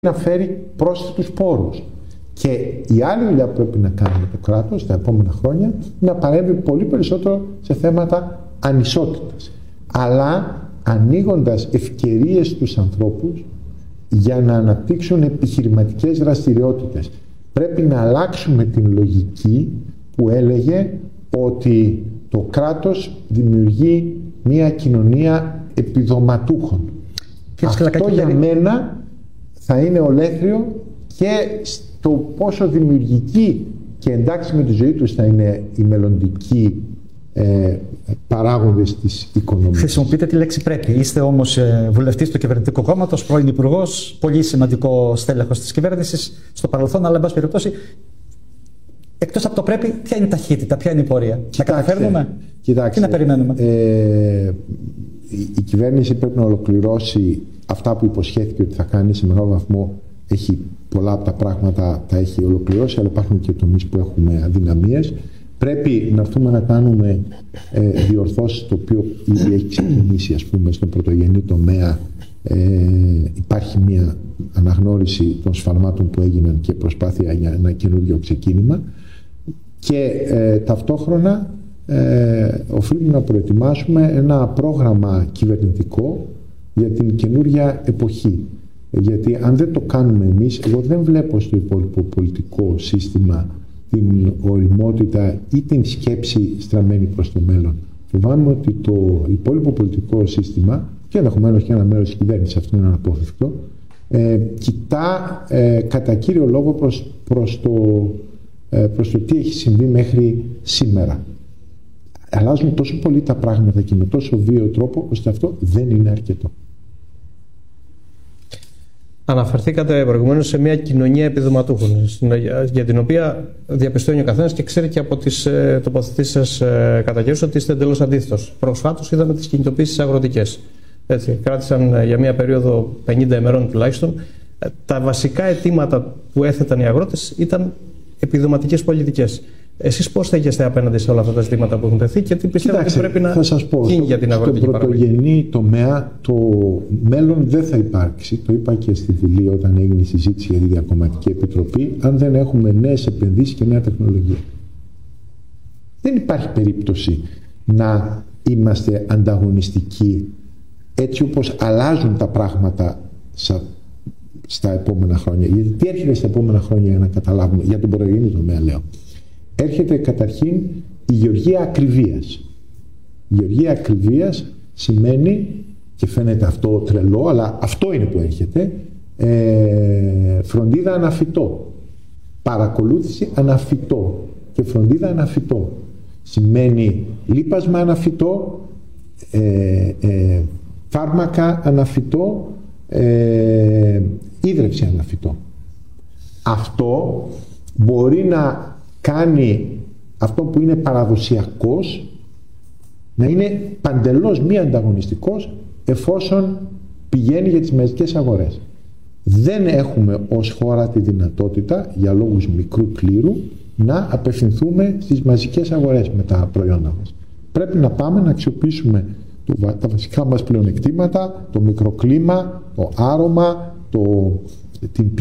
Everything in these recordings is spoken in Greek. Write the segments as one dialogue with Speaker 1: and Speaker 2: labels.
Speaker 1: να φέρει πρόσθετους πόρους. Και η άλλη δουλειά που πρέπει να κάνει το κράτος τα επόμενα χρόνια είναι να παρέμβει πολύ περισσότερο σε θέματα ανισότητας. Αλλά ανοίγοντας ευκαιρίες στους ανθρώπους για να αναπτύξουν επιχειρηματικές δραστηριότητες. Πρέπει να αλλάξουμε την λογική που έλεγε ότι το κράτος δημιουργεί μια κοινωνία επιδοματούχων. Αυτό για μένα θα είναι ολέθριο και στο πόσο δημιουργική και εντάξει με τη ζωή τους θα είναι οι μελλοντικοί παράγοντες της οικονομίας.
Speaker 2: Χρησιμοποιείτε τη λέξη πρέπει. Είστε όμως βουλευτής του κυβερνητικού κόμματος, πρώην υπουργός, πολύ σημαντικό στέλεχος της κυβέρνησης στο παρελθόν, αλλά εν πάση περιπτώσει, εκτός από το πρέπει, ποια είναι η ταχύτητα, ποια είναι η πορεία? Θα καταφέρνουμε? Τι να περιμένουμε?
Speaker 1: Η κυβέρνηση πρέπει να ολοκληρώσει αυτά που υποσχέθηκε ότι θα κάνει. Σε μεγάλο βαθμό έχει πολλά από τα πράγματα τα έχει ολοκληρώσει, αλλά υπάρχουν και τομείς που έχουμε αδυναμίες. Πρέπει να έρθουμε να κάνουμε διορθώσεις, το οποίο ήδη έχει ξεκινήσει, ας πούμε, στον πρωτογενή τομέα. Υπάρχει μια αναγνώριση των σφαλμάτων που έγιναν και προσπάθεια για ένα καινούργιο ξεκίνημα. Και ταυτόχρονα οφείλουμε να προετοιμάσουμε ένα πρόγραμμα κυβερνητικό για την καινούργια εποχή. Γιατί αν δεν το κάνουμε εμείς, εγώ δεν βλέπω στο υπόλοιπο πολιτικό σύστημα την οριμότητα ή την σκέψη στραμμένη προς το μέλλον. Φοβάμαι ότι το υπόλοιπο πολιτικό σύστημα, και ενδεχομένως και ένα μέρος της κυβέρνησης, αυτό είναι αναπόφευκτο, κοιτά κατά κύριο λόγο προς το τι έχει συμβεί μέχρι σήμερα. Αλλάζουν τόσο πολύ τα πράγματα και με τόσο βίαιο τρόπο, ώστε αυτό δεν είναι αρκετό.
Speaker 3: Αναφερθήκατε προηγουμένως σε μια κοινωνία επιδοματούχων, για την οποία διαπιστώνει ο καθένας και ξέρει και από τις τοποθετήσεις σας κατά καιρούς ότι είστε εντελώς αντίθετος. Προσφάτως είδαμε τις κινητοποίησεις αγροτικές. Έτσι, κράτησαν για μια περίοδο 50 ημερών τουλάχιστον. Τα βασικά αιτήματα που έθεταν οι αγρότες ήταν επιδοματικές πολιτικές. Εσείς πώς στέκεστε απέναντι σε όλα αυτά τα ζητήματα που έχουν τεθεί και τι πιστεύετε ότι πρέπει να γίνει για την αγροτική παραγωγή?
Speaker 1: Στον πρωτογενή τομέα το μέλλον δεν θα υπάρξει. Το είπα και στη Βουλή όταν έγινε η συζήτηση για τη Διακομματική Επιτροπή, αν δεν έχουμε νέες επενδύσεις και νέα τεχνολογία. Δεν υπάρχει περίπτωση να είμαστε ανταγωνιστικοί έτσι όπως αλλάζουν τα πράγματα στα επόμενα χρόνια. Γιατί τι έρχεται στα επόμενα χρόνια για να καταλάβουμε, για τον πρωτογενή τομέα λέω. Έρχεται καταρχήν η γεωργία ακριβίας. Η γεωργία ακριβίας σημαίνει, και φαίνεται αυτό τρελό, αλλά αυτό είναι που έρχεται, φροντίδα αναφυτό. Παρακολούθηση αναφυτό και φροντίδα αναφυτό. Σημαίνει λίπασμα αναφυτό, φάρμακα αναφυτό, ίδρυυση αναφυτό. Αυτό μπορεί να κάνει αυτό που είναι παραδοσιακός να είναι παντελώς μη ανταγωνιστικός εφόσον πηγαίνει για τις μαζικές αγορές. Δεν έχουμε ως χώρα τη δυνατότητα για λόγους μικρού κλήρου να απευθυνθούμε στις μαζικές αγορές με τα προϊόντα μας. Πρέπει να πάμε να αξιοποιήσουμε τα βασικά μας πλεονεκτήματα, το μικροκλίμα, το άρωμα, την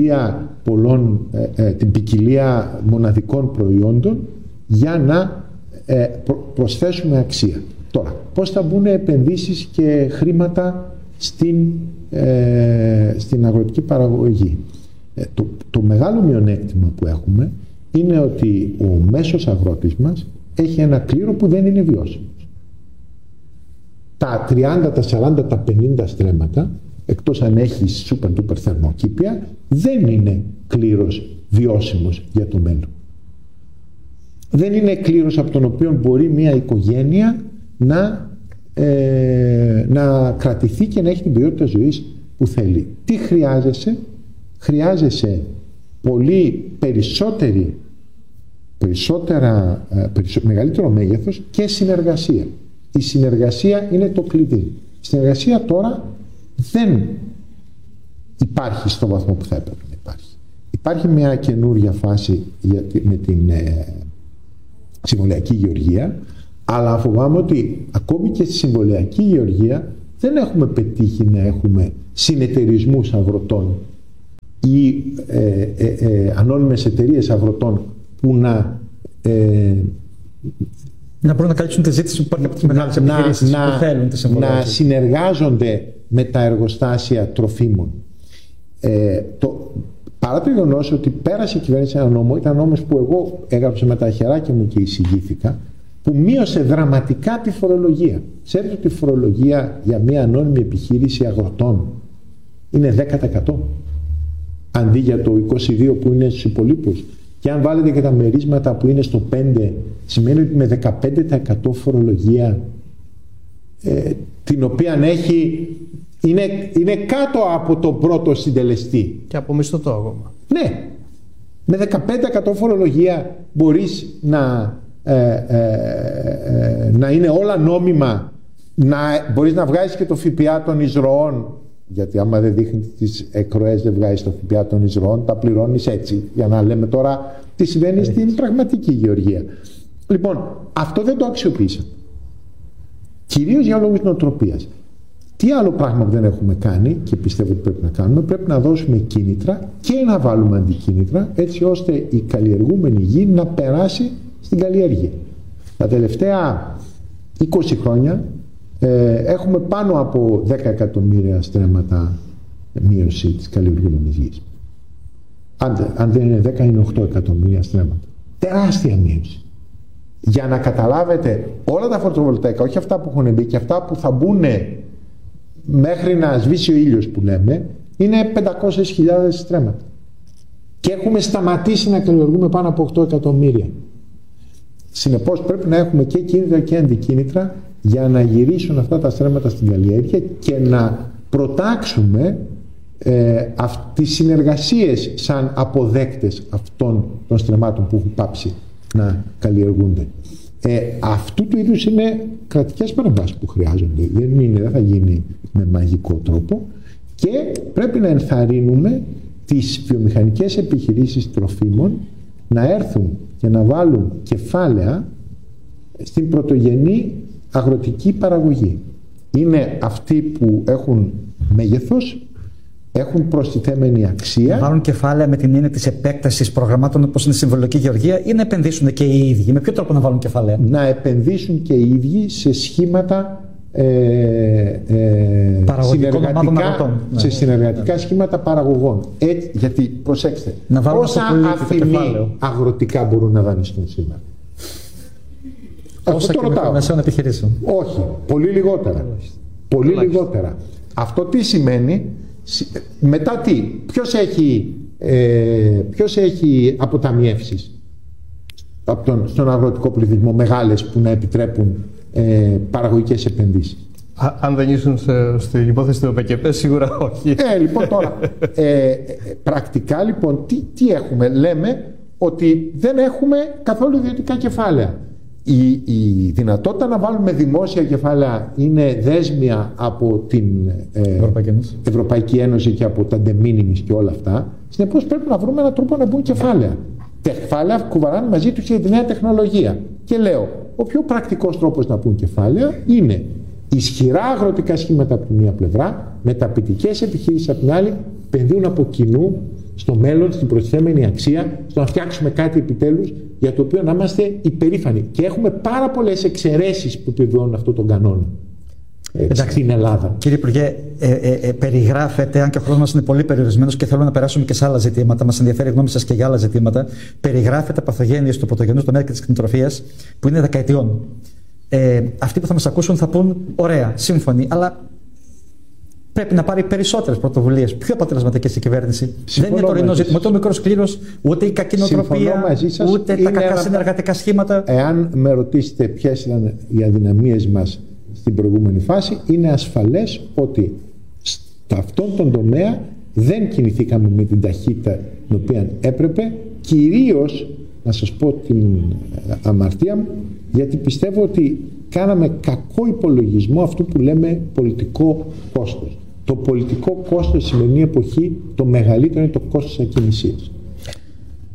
Speaker 1: ποικιλία μοναδικών προϊόντων για να προσθέσουμε αξία. Τώρα, πώς θα μπουν επενδύσεις και χρήματα στην αγροτική παραγωγή? Το μεγάλο μειονέκτημα που έχουμε είναι ότι ο μέσος αγρότης μας έχει ένα κλήρο που δεν είναι βιώσιμος. Τα 30, τα 40, τα 50 στρέμματα, εκτός αν έχει super duper θερμοκήπια, δεν είναι κλήρος βιώσιμος για το μέλλον. Δεν είναι κλήρος από τον οποίο μπορεί μια οικογένεια να κρατηθεί και να έχει την ποιότητα ζωής που θέλει. Τι χρειάζεσαι? Χρειάζεσαι πολύ μεγαλύτερο μέγεθος και συνεργασία. Η συνεργασία είναι το κλειδί. Η συνεργασία τώρα δεν υπάρχει στο βαθμό που θα έπρεπε να υπάρχει. Υπάρχει μια καινούρια φάση με την συμβολιακή γεωργία, αλλά φοβάμαι ότι ακόμη και στη συμβολιακή γεωργία δεν έχουμε πετύχει να έχουμε συνεταιρισμούς αγροτών ή ανώνυμες εταιρείες αγροτών που να
Speaker 2: μπορούν να καλύψουν τη ζήτηση που υπάρχει από τις μεγάλες επιχειρήσεις που θέλουν τις εμβολιάσεις.
Speaker 1: Να συνεργάζονται με τα εργοστάσια τροφίμων. Παρά το γεγονός ότι πέρασε η κυβέρνηση ένα νόμο, ήταν νόμος που εγώ έγραψα με τα χεράκια μου και εισηγήθηκα, που μείωσε δραματικά τη φορολογία. Ξέρετε ότι η φορολογία για μια ανώνυμη επιχείρηση αγροτών είναι 10%. Αντί για το 22% που είναι στους υπολείπους. Και αν βάλετε και τα μερίσματα που είναι στο 5%, σημαίνει ότι με 15% φορολογία, την οποία είναι κάτω από το πρώτο συντελεστή.
Speaker 3: Και από μισθωτό ακόμα.
Speaker 1: Ναι. Με 15% φορολογία μπορείς να είναι όλα νόμιμα, μπορείς να βγάζεις και το ΦΠΑ των εισρωών, γιατί άμα δεν δείχνει τις εκροές δεν βγάζεις το ΦΠΑ των εισρωών, τα πληρώνεις έτσι, για να λέμε τώρα τι συμβαίνει στην πραγματική γεωργία. Λοιπόν, αυτό δεν το αξιοποίησα, κυρίως για λόγους νοοτροπίας. Τι άλλο πράγμα που δεν έχουμε κάνει και πιστεύω ότι πρέπει να κάνουμε, πρέπει να δώσουμε κίνητρα και να βάλουμε αντικίνητρα, έτσι ώστε η καλλιεργούμενη γη να περάσει στην καλλιέργεια. Τα τελευταία 20 χρόνια έχουμε πάνω από 10 εκατομμύρια στρέμματα μείωση της καλλιεργούμενης γης. Αν δεν είναι 10, είναι 8 εκατομμύρια στρέμματα. Τεράστια μείωση. Για να καταλάβετε, όλα τα φωτοβολταϊκά, όχι αυτά που έχουν μπει και αυτά που θα μπουν μέχρι να σβήσει ο ήλιος που λέμε, είναι 500.000 στρέμματα. Και έχουμε σταματήσει να καλλιεργούμε πάνω από 8 εκατομμύρια. Συνεπώς πρέπει να έχουμε και κίνητρα και αντικίνητρα για να γυρίσουν αυτά τα στρέμματα στην καλλιέργεια και να προτάξουμε τις συνεργασίες σαν αποδέκτες αυτών των στρεμμάτων που έχουν πάψει να καλλιεργούνται. Αυτού του είδους είναι κρατικές παρεμβάσεις που χρειάζονται. Δεν θα γίνει με μαγικό τρόπο και πρέπει να ενθαρρύνουμε τις βιομηχανικές επιχειρήσεις τροφίμων να έρθουν και να βάλουν κεφάλαια στην πρωτογενή αγροτική παραγωγή. Είναι αυτοί που έχουν μέγεθος, έχουν προστιθέμενη αξία.
Speaker 2: Να βάλουν κεφάλαια με την έννοια της επέκτασης προγραμμάτων όπως είναι η συμβολική γεωργία ή να επενδύσουν και οι ίδιοι. Με ποιο τρόπο να βάλουν κεφάλαια?
Speaker 1: Να επενδύσουν και οι ίδιοι σε σχήματα σε συνεργατικά σχήματα παραγωγών. Γιατί προσέξτε, πόσα αφημί αγροτικά μπορούν να δανειστούν σήμερα?
Speaker 2: Όσα και μικρομεσαίων επιχειρήσεων?
Speaker 1: Όχι, πολύ λιγότερα. Πολύ λιγότερα. Αυτό τι σημαίνει? Μετά τι? Ποιος έχει αποταμιεύσεις στον αγροτικό πληθυσμό μεγάλες που να επιτρέπουν παραγωγικές επενδύσεις?
Speaker 3: Αν δεν ήσουν στην υπόθεση του ΟΠΕΚΕΠΕ, σίγουρα όχι.
Speaker 1: Λοιπόν, τώρα, πρακτικά λοιπόν τι έχουμε? Λέμε ότι δεν έχουμε καθόλου ιδιωτικά κεφάλαια. Η δυνατότητα να βάλουμε δημόσια κεφάλαια είναι δέσμια από την Ευρωπαϊκή Ένωση και από τα de minimis και όλα αυτά. Συνεπώς πρέπει να βρούμε έναν τρόπο να μπουν κεφάλαια. Τα κεφάλαια κουβαράνε μαζί τους και τη νέα τεχνολογία. Και λέω, ο πιο πρακτικός τρόπος να μπουν κεφάλαια είναι ισχυρά αγροτικά σχήματα από τη μία πλευρά, μεταπητικές επιχειρήσεις από την άλλη, επενδύουν από κοινού στο μέλλον, στην προσθέμενη αξία, στο να φτιάξουμε κάτι επιτέλους για το οποίο να είμαστε υπερήφανοι. Και έχουμε πάρα πολλές εξαιρέσεις που επιβεβαιώνουν αυτόν τον κανόνα στην Ελλάδα.
Speaker 2: Κύριε Υπουργέ, περιγράφεται, αν και ο χρόνος μας είναι πολύ περιορισμένος και θέλω να περάσουμε και σε άλλα ζητήματα, μας ενδιαφέρει η γνώμη σας και για άλλα ζητήματα, περιγράφεται παθογένειες του πρωτογενούς τομέα και της κτηνοτροφίας που είναι δεκαετιών. Αυτοί που θα μας ακούσουν θα πούν ωραία, σύμφωνοι, αλλά πρέπει να πάρει περισσότερες πρωτοβουλίες, πιο αποτελεσματικές η κυβέρνηση. Δεν είναι τωρινό ζήτημα, ούτε ο μικρός κλήρος, ούτε η κακή νοοτροπία, ούτε τα κακά συνεργατικά σχήματα.
Speaker 1: Εάν με ρωτήσετε ποιες ήταν οι αδυναμίες μας στην προηγούμενη φάση, είναι ασφαλές ότι σε αυτόν τον τομέα δεν κινηθήκαμε με την ταχύτητα την οποία έπρεπε, κυρίως, να σας πω την αμαρτία μου, γιατί πιστεύω ότι κάναμε κακό υπολογισμό αυτού που λέμε πολιτικό κόστος. Το πολιτικό κόστος στη σημερινή εποχή, το μεγαλύτερο είναι το κόστος ακινησίας.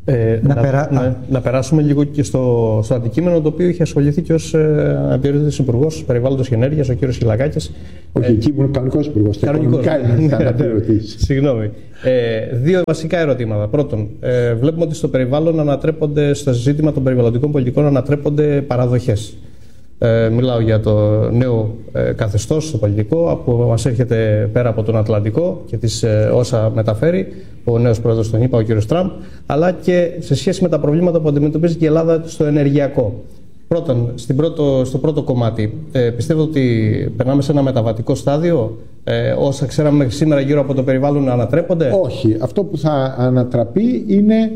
Speaker 3: Να περάσουμε λίγο και στο αντικείμενο το οποίο είχε ασχοληθεί και ως αναπληρωτής υπουργός Περιβάλλοντος και Ενέργειας, ο κ. Χιλακάκης.
Speaker 1: Όχι, εκεί ήμουν κανονικός υπουργός.
Speaker 3: Συγγνώμη. Δύο βασικά ερωτήματα. Πρώτον, βλέπουμε ότι στο περιβάλλον ανατρέπονται, στο ζήτημα των περιβαλλοντικών πολιτικών ανατρέπονται παραδοχές. Μιλάω για το νέο καθεστώς στο πολιτικό που μας έρχεται πέρα από τον Ατλαντικό και όσα μεταφέρει ο νέος πρόεδρος των ΗΠΑ, ο κ. Τραμπ, αλλά και σε σχέση με τα προβλήματα που αντιμετωπίζει και η Ελλάδα στο ενεργειακό. Πρώτον, στο πρώτο κομμάτι, πιστεύω ότι περνάμε σε ένα μεταβατικό στάδιο. Όσα ξέραμε μέχρι σήμερα γύρω από το περιβάλλον ανατρέπονται.
Speaker 1: Όχι. Αυτό που θα ανατραπεί είναι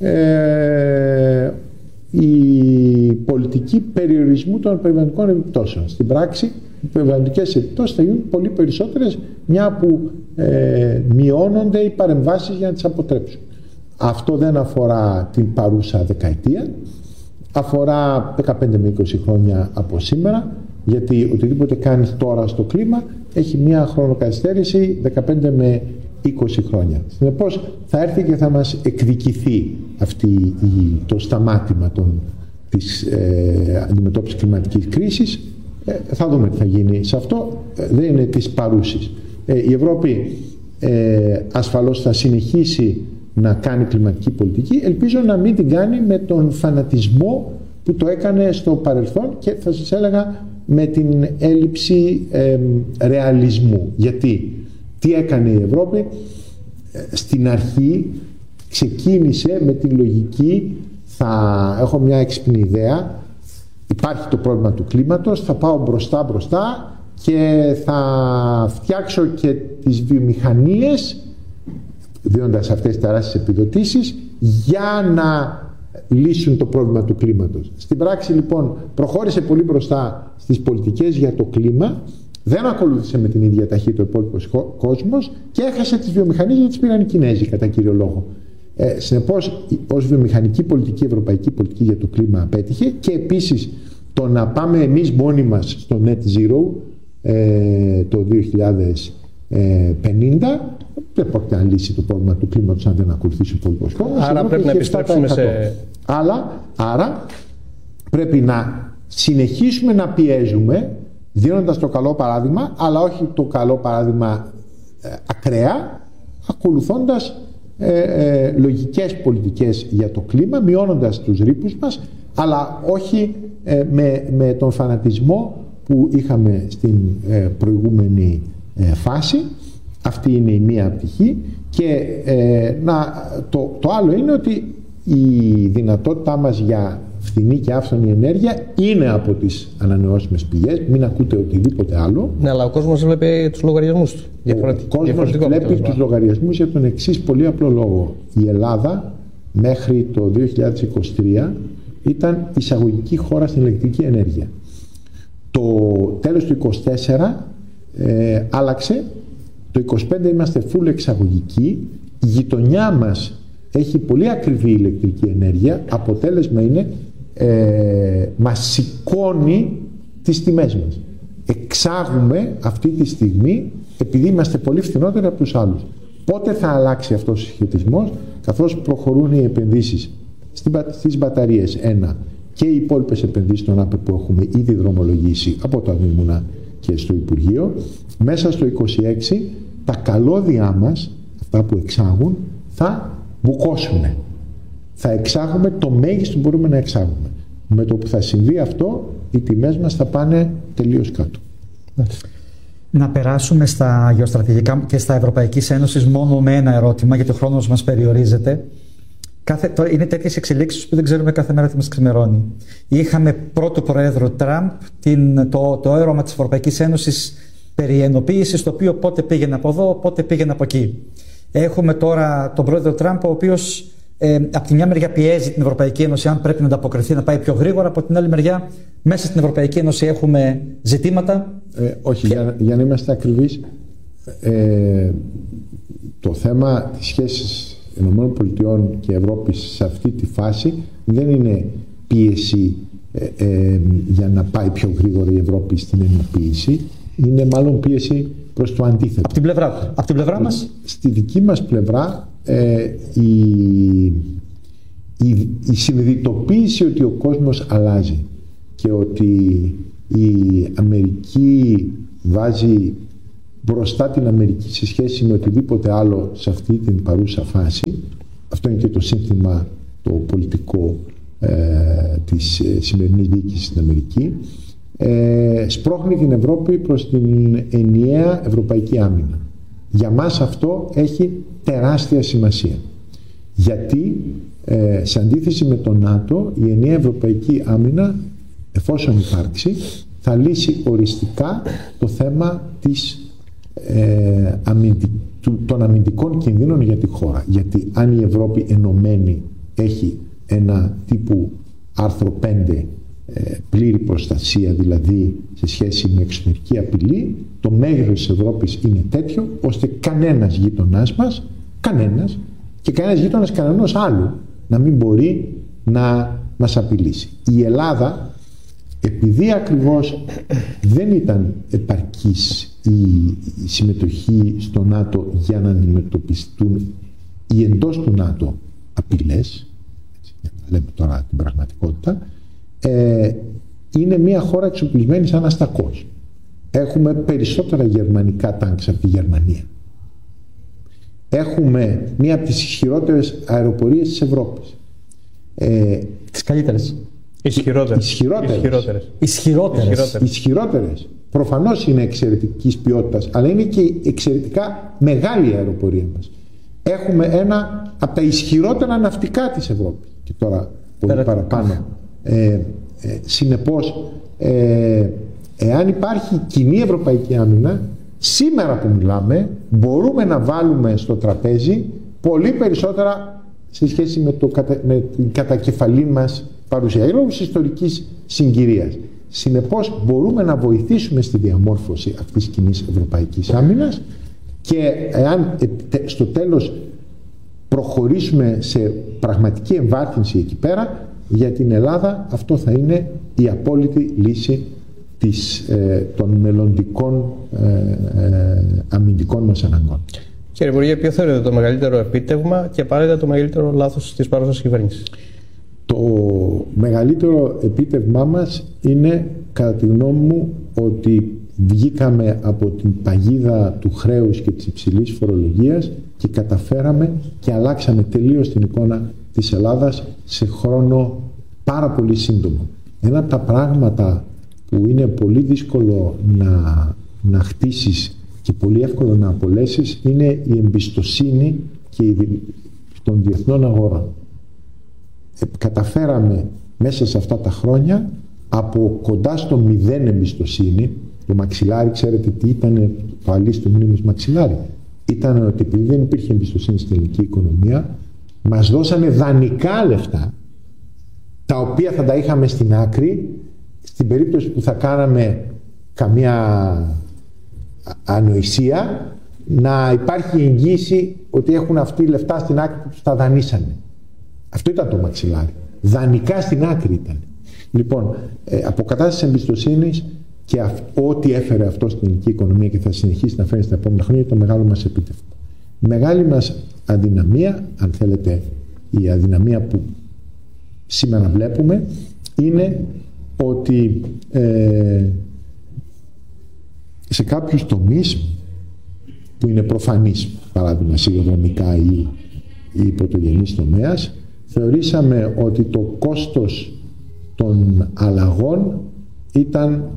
Speaker 1: η πολιτική περιορισμού των περιβαλλοντικών επιπτώσεων. Στην πράξη, οι περιβαλλοντικές επιπτώσεις θα γίνουν πολύ περισσότερες, μια που μειώνονται οι παρεμβάσεις για να τις αποτρέψουν. Αυτό δεν αφορά την παρούσα δεκαετία, αφορά 15 με 20 χρόνια από σήμερα, γιατί οτιδήποτε κάνεις τώρα στο κλίμα έχει μια χρονοκαθυστέρηση 15 με 20 χρόνια. Συνεπώς θα έρθει και θα μας εκδικηθεί το σταμάτημα της αντιμετώπισης κλιματικής κρίσης. Θα δούμε τι θα γίνει σε αυτό. Δεν είναι της παρούσης. Η Ευρώπη ασφαλώς θα συνεχίσει να κάνει κλιματική πολιτική. Ελπίζω να μην την κάνει με τον φανατισμό που το έκανε στο παρελθόν και θα σας έλεγα με την έλλειψη ρεαλισμού. Γιατί τι έκανε η Ευρώπη? Στην αρχή ξεκίνησε με την λογική, θα έχω μια έξυπνη ιδέα, υπάρχει το πρόβλημα του κλίματος, θα πάω μπροστά και θα φτιάξω και τις βιομηχανίες, δίνοντας αυτές τις τεράστιες επιδοτήσεις, για να λύσουν το πρόβλημα του κλίματος. Στην πράξη λοιπόν προχώρησε πολύ μπροστά στις πολιτικές για το κλίμα, δεν ακολούθησε με την ίδια ταχύτητα ο υπόλοιπος κόσμος και έχασε τις βιομηχανίες γιατί τις πήραν οι Κινέζοι κατά κύριο λόγο. Συνεπώς, ως βιομηχανική πολιτική, ευρωπαϊκή πολιτική για το κλίμα απέτυχε, και επίσης το να πάμε εμείς μόνοι μας στο net zero το 2050 δεν πρόκειται να λύσει το πρόβλημα του κλίματος αν δεν ακολουθήσει ο υπόλοιπος κόσμος.
Speaker 3: Άρα πρέπει να επιστρέψουμε σε...
Speaker 1: Άρα πρέπει να συνεχίσουμε να πιέζουμε, δίνοντας το καλό παράδειγμα, αλλά όχι το καλό παράδειγμα ακραία, ακολουθώντας λογικές πολιτικές για το κλίμα, μειώνοντας τους ρήπους μας, αλλά όχι με τον φανατισμό που είχαμε στην προηγούμενη φάση. Αυτή είναι η μία πτυχή. Και το άλλο είναι ότι η δυνατότητά μας για φθηνή και άφθονη ενέργεια είναι από τις ανανεώσιμες πηγές. Μην ακούτε οτιδήποτε άλλο.
Speaker 3: Ναι, αλλά ο κόσμος βλέπει τους λογαριασμούς του.
Speaker 1: Ο κόσμος βλέπει τους λογαριασμούς για τον εξής πολύ απλό λόγο. Η Ελλάδα μέχρι το 2023 ήταν εισαγωγική χώρα στην ηλεκτρική ενέργεια. Το τέλος του 2024 άλλαξε. Το 2025 είμαστε full εξαγωγική. Η γειτονιά μας έχει πολύ ακριβή ηλεκτρική ενέργεια. Αποτέλεσμα είναι μας σηκώνει τις τιμές μας. Εξάγουμε αυτή τη στιγμή επειδή είμαστε πολύ φθηνότεροι από τους άλλους. Πότε θα αλλάξει αυτός ο συσχετισμός? Καθώς προχωρούν οι επενδύσεις στις μπαταρίες, και οι υπόλοιπες επενδύσεις στον ΑΠΕ που έχουμε ήδη δρομολογήσει από το ήμουνα και στο Υπουργείο, μέσα στο 26 τα καλώδια μας, αυτά που εξάγουν, θα μπουκώσουν. Θα εξάγουμε το μέγιστο που μπορούμε να εξάγουμε. Με το που θα συμβεί αυτό, οι τιμές μας θα πάνε τελείως κάτω.
Speaker 2: Να περάσουμε στα γεωστρατηγικά και στα Ευρωπαϊκής Ένωσης μόνο με ένα ερώτημα, γιατί ο χρόνος μας περιορίζεται. Είναι τέτοιες εξελίξεις που δεν ξέρουμε κάθε μέρα τι μας ξημερώνει. Είχαμε πρώτο πρόεδρο Τραμπ το έρωμα της Ευρωπαϊκής Ένωσης περί ενοποίησης, το οποίο πότε πήγαινε από εδώ, πότε πήγαινε από εκεί. Έχουμε τώρα τον πρόεδρο Τραμπ, ο οποίος από τη μια μεριά πιέζει την Ευρωπαϊκή Ένωση αν πρέπει να ανταποκριθεί, να πάει πιο γρήγορα. Από την άλλη μεριά, μέσα στην Ευρωπαϊκή Ένωση έχουμε ζητήματα.
Speaker 1: Όχι, για να είμαστε ακριβείς, το θέμα της σχέσης ΗΠΑ και Ευρώπης σε αυτή τη φάση δεν είναι πίεση για να πάει πιο γρήγορα η Ευρώπη στην ενοποίηση, είναι μάλλον πίεση προς το αντίθετο.
Speaker 2: Από την πλευρά μας.
Speaker 1: Στη δική μας πλευρά η συνειδητοποίηση ότι ο κόσμος αλλάζει και ότι η Αμερική βάζει μπροστά την Αμερική σε σχέση με οτιδήποτε άλλο σε αυτή την παρούσα φάση, αυτό είναι και το σύνθημα το πολιτικό της σημερινής διοίκησης στην Αμερική, σπρώχνει την Ευρώπη προς την ενιαία ευρωπαϊκή άμυνα. Για μας αυτό έχει τεράστια σημασία. Γιατί σε αντίθεση με το ΝΑΤΟ, η ενιαία ευρωπαϊκή άμυνα, εφόσον υπάρξει, θα λύσει οριστικά το θέμα των αμυντικών κινδύνων για τη χώρα. Γιατί αν η Ευρώπη ενωμένη έχει ένα τύπου άρθρο 5 πλήρη προστασία, δηλαδή σε σχέση με εξωτερική απειλή, το μέγεθος της Ευρώπης είναι τέτοιο ώστε κανένας γείτονάς μας, και κανένας γείτονας κανενός άλλου να μην μπορεί να μας απειλήσει. Η Ελλάδα, επειδή ακριβώς δεν ήταν επαρκής η συμμετοχή στο ΝΑΤΟ για να αντιμετωπιστούν οι εντός του ΝΑΤΟ απειλές, για να λέμε τώρα την πραγματικότητα, είναι μια χώρα εξοπλισμένη σαν αστακός. Έχουμε περισσότερα γερμανικά τάγκς από τη Γερμανία. Έχουμε μία από τις ισχυρότερες αεροπορίες της Ευρώπης.
Speaker 2: Τις καλύτερες.
Speaker 1: Ισχυρότερες. Προφανώς είναι εξαιρετικής ποιότητας, αλλά είναι και εξαιρετικά μεγάλη η αεροπορία μας. Έχουμε ένα από τα ισχυρότερα ναυτικά της Ευρώπης. Και τώρα πολύ παραπάνω. Συνεπώς, εάν υπάρχει κοινή ευρωπαϊκή άμυνα, σήμερα που μιλάμε μπορούμε να βάλουμε στο τραπέζι πολύ περισσότερα σε σχέση με την κατακεφαλή μας παρουσία, λόγω της ιστορικής συγκυρίας. Συνεπώς μπορούμε να βοηθήσουμε στη διαμόρφωση αυτής της κοινής ευρωπαϊκής άμυνας, και εάν στο τέλος προχωρήσουμε σε πραγματική εμβάθυνση εκεί πέρα, για την Ελλάδα αυτό θα είναι η απόλυτη λύση των μελλοντικών αμυντικών μας αναγκών.
Speaker 3: Κύριε Υπουργέ, ποιο θεωρείτε το μεγαλύτερο επίτευγμα και απαραίτητα το μεγαλύτερο λάθος της παρούσας κυβέρνησης?
Speaker 1: Το μεγαλύτερο επίτευγμά μας είναι, κατά τη γνώμη μου, ότι βγήκαμε από την παγίδα του χρέους και της υψηλής φορολογίας και καταφέραμε και αλλάξαμε τελείως την εικόνα της Ελλάδας σε χρόνο πάρα πολύ σύντομο. Ένα από τα πράγματα που είναι πολύ δύσκολο να χτίσεις και πολύ εύκολο να απολέσεις είναι η εμπιστοσύνη των διεθνών αγορών. Καταφέραμε μέσα σε αυτά τα χρόνια από κοντά στο 0 εμπιστοσύνη. Το μαξιλάρι, ξέρετε τι ήταν το αλίστο μνήμης μαξιλάρι? Ήταν ότι επειδή δεν υπήρχε εμπιστοσύνη στην ελληνική οικονομία, μας δώσανε δανεικά λεφτά, τα οποία θα τα είχαμε στην άκρη στην περίπτωση που θα κάναμε καμία ανοησία, να υπάρχει εγγύηση ότι έχουν αυτοί λεφτά στην άκρη που τους τα δανείσανε. Αυτό ήταν το μαξιλάρι. Δανεικά στην άκρη ήταν. Λοιπόν, αποκατάσταση εμπιστοσύνης και ό,τι έφερε αυτό στην ελληνική οικονομία και θα συνεχίσει να φέρει στα επόμενα χρόνια, είναι το μεγάλο μας επίτευγμα. Η μεγάλη μας αδυναμία, αν θέλετε, η αδυναμία που σήμερα βλέπουμε, είναι ότι σε κάποιους τομείς που είναι προφανείς, παράδειγμα σιδηροδρομικά ή πρωτογενής τομέας, θεωρήσαμε ότι το κόστος των αλλαγών ήταν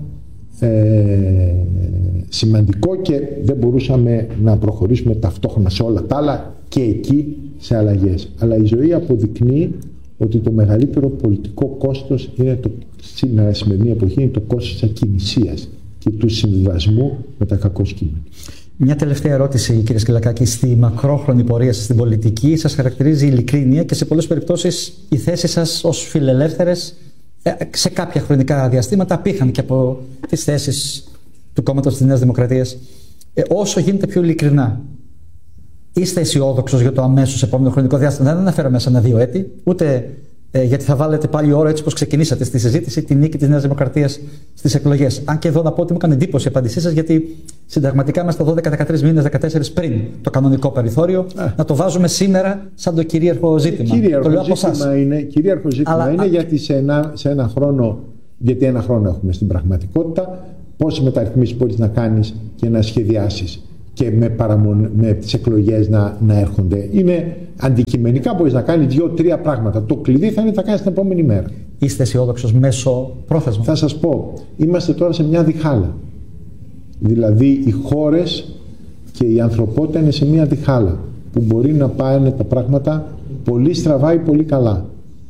Speaker 1: σημαντικό και δεν μπορούσαμε να προχωρήσουμε ταυτόχρονα σε όλα τα άλλα και εκεί σε αλλαγές. Αλλά η ζωή αποδεικνύει ότι το μεγαλύτερο πολιτικό κόστος είναι σήμερα, σημερινή εποχή, είναι το κόστος της ακινησίας και του συμβιβασμού με τα κακώς κείμενα.
Speaker 2: Μια τελευταία ερώτηση, κύριε Σκυλακάκη. Στη μακρόχρονη πορεία σας στην πολιτική σας χαρακτηρίζει η ειλικρίνεια και σε πολλές περιπτώσεις οι θέσεις σας ως φιλελεύθερες σε κάποια χρονικά διαστήματα απήχαν και από τις θέσεις του κόμματος της Νέας Δημοκρατίας. Όσο γίνεται πιο ειλικρινά, είστε αισιόδοξος για το αμέσως επόμενο χρονικό διάστημα? Δεν αναφέρομαι σε 1-2 έτη, ούτε γιατί θα βάλετε πάλι ώρα, έτσι όπως ξεκινήσατε στη συζήτηση, τη νίκη της Νέας Δημοκρατίας στις εκλογές. Αν και εδώ να πω ότι μου έκανε εντύπωση η απάντησή σας, γιατί συνταγματικά είμαστε 12-13 μήνες, 14 πριν το κανονικό περιθώριο, να το βάζουμε σήμερα σαν το κυρίαρχο ζήτημα.
Speaker 1: Κυρίαρχο ζήτημα είναι γιατί σε ένα χρόνο, γιατί ένα χρόνο έχουμε στην πραγματικότητα, πόσες μεταρρυθμίσεις μπορείς να κάνεις και να σχεδιάσεις και με τις εκλογές να έρχονται. Είναι αντικειμενικά, μπορείς να κάνεις 2-3 πράγματα. Το κλειδί θα είναι θα κάνεις την επόμενη μέρα.
Speaker 2: Είστε αισιόδοξος μέσω πρόθεσμα?
Speaker 1: Θα σας πω, είμαστε τώρα σε μια διχάλα. Δηλαδή οι χώρες και η ανθρωπότητα είναι σε μια διχάλα που μπορεί να πάνε τα πράγματα πολύ στραβά ή πολύ καλά.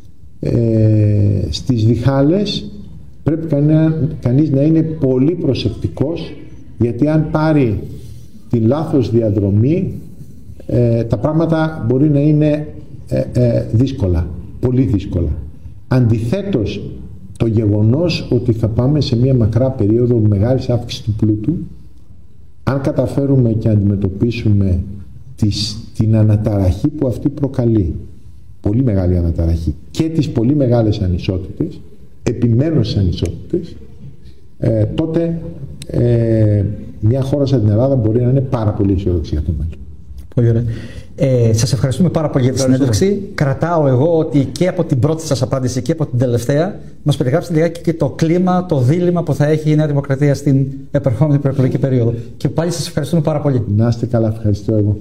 Speaker 1: Στις διχάλες πρέπει κανείς να είναι πολύ προσεκτικός, γιατί αν πάρει τη λάθος διαδρομή, τα πράγματα μπορεί να είναι δύσκολα, πολύ δύσκολα. Αντιθέτως, το γεγονός ότι θα πάμε σε μια μακρά περίοδο μεγάλης αύξησης του πλούτου, αν καταφέρουμε και αντιμετωπίσουμε την αναταραχή που αυτή προκαλεί, πολύ μεγάλη αναταραχή, και τις πολύ μεγάλες ανισότητες, επιμένουσες ανισότητες, τότε μια χώρα σαν την Ελλάδα μπορεί να είναι πάρα πολύ αισιόδοξη για το μέλλον.
Speaker 2: Πολύ ωραία. Σας ευχαριστούμε πάρα πολύ για τη συνέντευξη. Κρατάω εγώ ότι και από την πρώτη σας απάντηση και από την τελευταία μας περιγράψετε λιγάκι και το κλίμα, το δίλημμα που θα έχει η Νέα Δημοκρατία στην επερχόμενη προεκλογική περίοδο. Και πάλι σας ευχαριστούμε πάρα πολύ.
Speaker 1: Να είστε καλά, ευχαριστώ εγώ.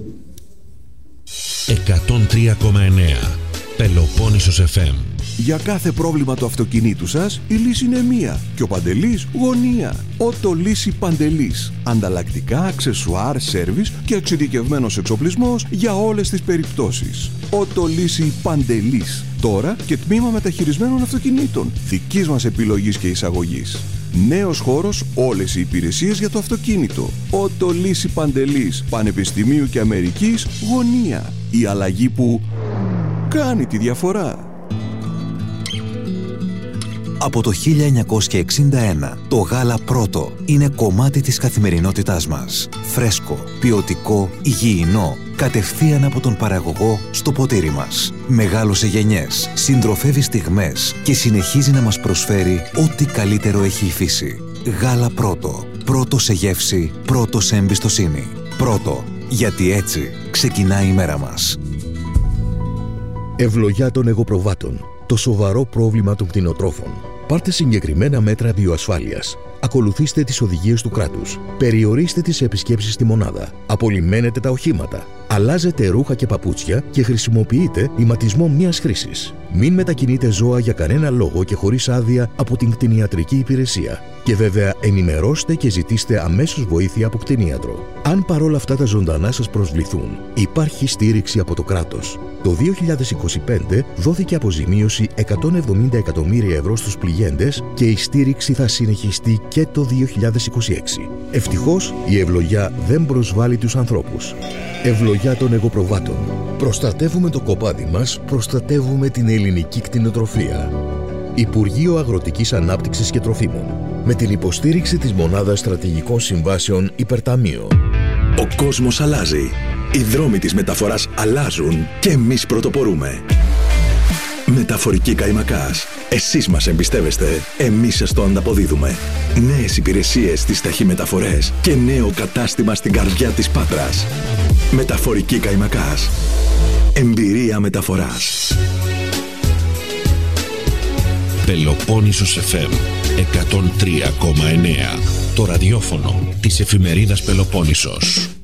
Speaker 4: 103,9 Πελοπόννησος FM.
Speaker 5: Για κάθε πρόβλημα του αυτοκινήτου σας, η λύση είναι μία και ο Παντελής γωνία. Ότο Λύση Παντελής. Ανταλλακτικά, αξεσουάρ, σέρβις και εξειδικευμένος εξοπλισμός για όλες τις περιπτώσεις. Ότο Λύση Παντελής. Τώρα και τμήμα μεταχειρισμένων αυτοκινήτων. Δικής μας επιλογής και εισαγωγής. Νέος χώρος, όλες οι υπηρεσίες για το αυτοκίνητο. Ότο Λύση Παντελής. Πανεπιστημίου και Αμερικής γωνία. Η αλλαγή που κάνει τη διαφορά.
Speaker 6: Από το 1961, το γάλα Πρώτο είναι κομμάτι της καθημερινότητάς μας. Φρέσκο, ποιοτικό, υγιεινό, κατευθείαν από τον παραγωγό στο ποτήρι μας. Μεγάλωσε γενιές, συντροφεύει στιγμές και συνεχίζει να μας προσφέρει ό,τι καλύτερο έχει η φύση. Γάλα Πρώτο. Πρώτο σε γεύση, πρώτο σε εμπιστοσύνη. Πρώτο, γιατί έτσι ξεκινάει η μέρα μας.
Speaker 7: Ευλογιά των εγωπροβάτων. Το σοβαρό πρόβλημα των κτηνοτρόφων. Πάρτε συγκεκριμένα μέτρα βιοασφάλειας. Ακολουθήστε τις οδηγίες του κράτους. Περιορίστε τις επισκέψεις στη μονάδα. Απολυμμένετε τα οχήματα. Αλλάζετε ρούχα και παπούτσια και χρησιμοποιείτε ηματισμό μίας χρήσης. Μην μετακινείτε ζώα για κανένα λόγο και χωρίς άδεια από την κτηνιατρική υπηρεσία. Και βέβαια ενημερώστε και ζητήστε αμέσως βοήθεια από κτηνίατρο. Αν παρόλα αυτά τα ζωντανά σας προσβληθούν, υπάρχει στήριξη από το κράτος. Το 2025 δόθηκε αποζημίωση 170 εκατομμύρια ευρώ στους πληγέντες και η στήριξη θα συνεχιστεί και το 2026. Ευτυχώς η ευλογιά δεν προσβάλλει τους ανθρώπους. Ευλογιά των εγωπροβάτων. Προστατεύουμε το κοπάδι μας, προστατεύουμε την ελληνική κτηνοτροφία. Υπουργείο Αγροτικής Ανάπτυξης και Τροφίμων. Με την υποστήριξη της Μονάδας Στρατηγικών Συμβάσεων Υπερταμείο.
Speaker 5: Ο κόσμος αλλάζει. Οι δρόμοι της μεταφοράς αλλάζουν και εμείς πρωτοπορούμε. Μεταφορική Καϊμακάς. Εσείς μας εμπιστεύεστε, εμείς σας το ανταποδίδουμε. Νέες υπηρεσίες στις ταχυμεταφορές και νέο κατάστημα στην καρδιά της Πάτρας. Μεταφορική Καϊμακάς. Εμπειρία μεταφοράς.
Speaker 4: Πελοπόννησος FM 103,9. Το ραδιόφωνο της εφημερίδας Πελοπόννησος.